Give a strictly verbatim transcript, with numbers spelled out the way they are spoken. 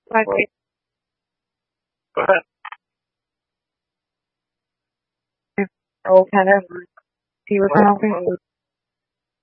Like, Go ahead. oh, kind of, he was helping.